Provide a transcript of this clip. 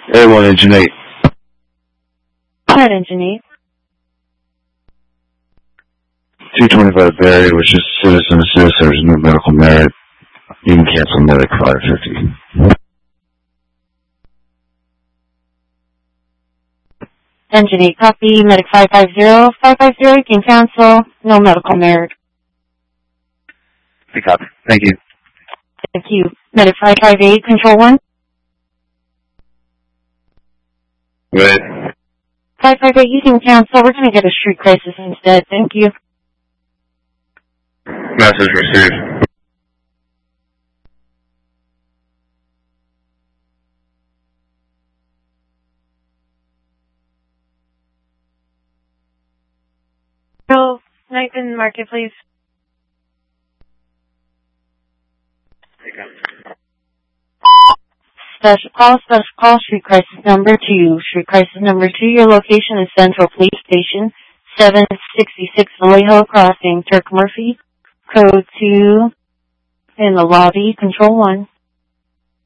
A1 Engine 8. Alright, Engine 8. 225 Barry, which is citizen assist. There's no medical merit. You can cancel medic 550. Engine 8, copy. Medic 550. 550, you can cancel. No medical merit. Hey, copy. Thank you. Thank you. Medic 558, Control 1. Wait. 558, you can cancel. We're going to get a street crisis instead. Thank you. Message received. Hello, Nathan Market, please. Special call, street crisis number 2. Street crisis number 2, your location is Central Police Station, 766 Vallejo Crossing, Turk Murphy, code 2, in the lobby, Control 1.